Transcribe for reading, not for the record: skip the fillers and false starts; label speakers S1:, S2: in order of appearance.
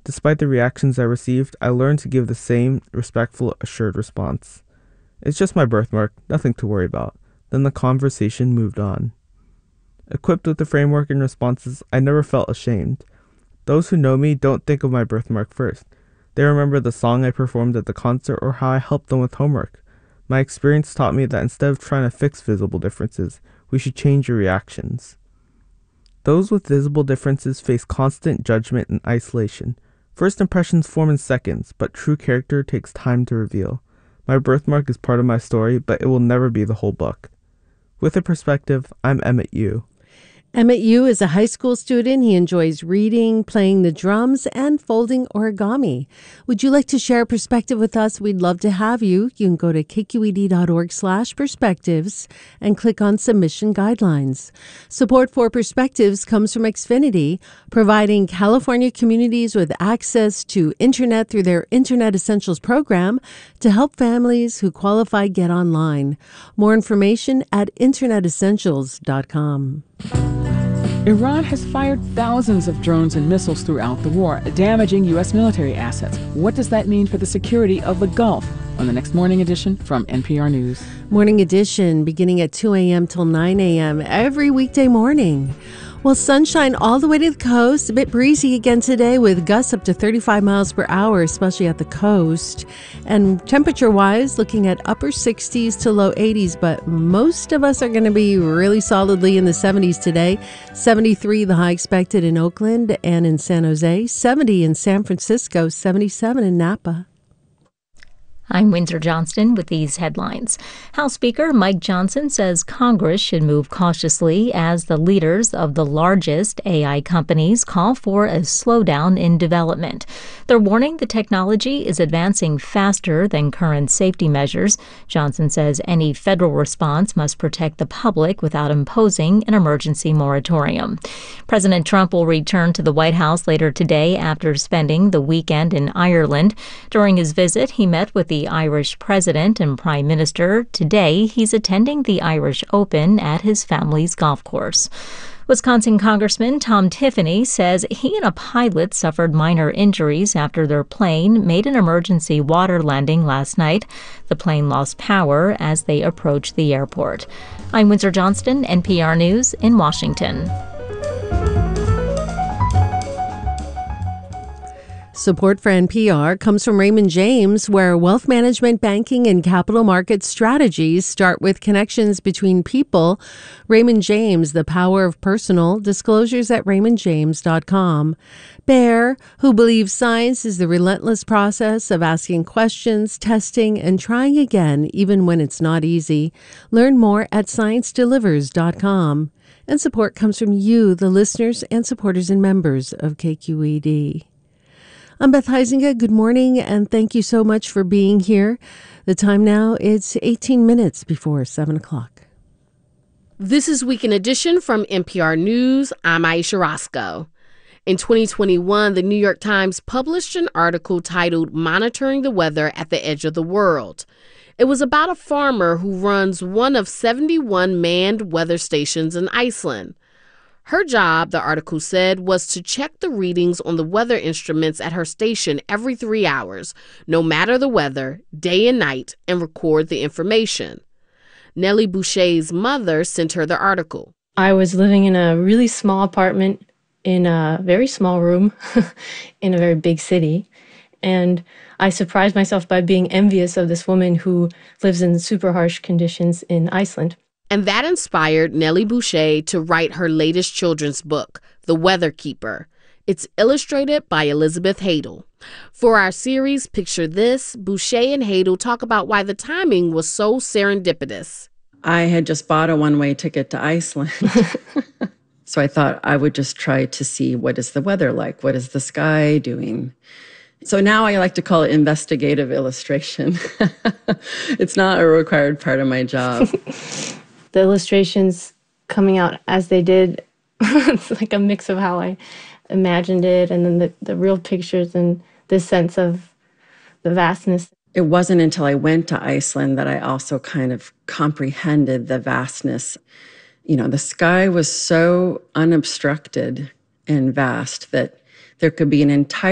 S1: Despite the reactions I received, I learned to give the same respectful, assured response. It's just my birthmark, nothing to worry about. Then the conversation moved on. Equipped with the framework and responses, I never felt ashamed. Those who know me don't think of my birthmark first. They remember the song I performed at the concert or how I helped them with homework. My experience taught me that instead of trying to fix visible differences, we should change your reactions. Those with visible differences face constant judgment and isolation. First impressions form in seconds, but true character takes time to reveal. My birthmark is part of my story, but it will never be the whole book. With a perspective, I'm Emmett Yu.
S2: Emmett Yu is a high school student. He enjoys reading, playing the drums, and folding origami. Would you like to share a perspective with us? We'd love to have you. You can go to kqed.org/perspectives and click on Submission Guidelines. Support for Perspectives comes from Xfinity, providing California communities with access to internet through their Internet Essentials program to help families who qualify get online. More information at internetessentials.com.
S3: Iran has fired thousands of drones and missiles throughout the war, damaging U.S. military assets. What does that mean for the security of the Gulf? On the next Morning Edition from NPR News.
S2: Morning Edition, beginning at 2 a.m. till 9 a.m. every weekday morning. Well, sunshine all the way to the coast. A bit breezy again today with gusts up to 35 miles per hour, especially at the coast. And temperature-wise, looking at upper 60s to low 80s, but most of us are going to be really solidly in the 70s today. 73 the high expected in Oakland and in San Jose, 70 in San Francisco, 77 in Napa.
S4: I'm Windsor Johnston with these headlines. House Speaker Mike Johnson says Congress should move cautiously as the leaders of the largest AI companies call for a slowdown in development. They're warning the technology is advancing faster than current safety measures. Johnson says any federal response must protect the public without imposing an emergency moratorium. President Trump will return to the White House later today after spending the weekend in Ireland. During his visit, he met with the Irish president and prime minister. Today, he's attending the Irish Open at his family's golf course. Wisconsin Congressman Tom Tiffany says he and a pilot suffered minor injuries after their plane made an emergency water landing last night. The plane lost power as they approached the airport. I'm Windsor Johnston, NPR News in Washington.
S2: Support for NPR comes from Raymond James, where wealth management, banking, and capital market strategies start with connections between people. Raymond James, the power of personal. Disclosures at raymondjames.com. Bayer, who believes science is the relentless process of asking questions, testing, and trying again, even when it's not easy. Learn more at sciencedelivers.com. And support comes from you, the listeners and supporters and members of KQED. I'm Beth Heisinger. Good morning, and thank you so much for being here. The time now, it's 18 minutes before 7 o'clock.
S5: This is Weekend Edition from NPR News. I'm Aisha Roscoe. In 2021, the New York Times published an article titled Monitoring the Weather at the Edge of the World. It was about a farmer who runs one of 71 manned weather stations in Iceland. Her job, the article said, was to check the readings on the weather instruments at her station every 3 hours, no matter the weather, day and night, and record the information. Nellie Boucher's mother sent her the article.
S6: I was living in a really small apartment in a very small room in a very big city, and I surprised myself by being envious of this woman who lives in super harsh conditions in Iceland.
S5: And that inspired Nellie Boucher to write her latest children's book, The Weather Keeper. It's illustrated by Elizabeth Hadel. For our series, Picture This, Boucher and Hadel talk about why the timing was so serendipitous.
S7: I had just bought a one-way ticket to Iceland. So I thought I would just try to see what is the weather like? What is the sky doing? So now I like to call it investigative illustration. It's not a required part of my job.
S6: The illustrations coming out as they did, it's like a mix of how I imagined it and then the real pictures and this sense of the vastness.
S7: It wasn't until I went to Iceland that I also kind of comprehended the vastness. You know, the sky was so unobstructed and vast that there could be an entire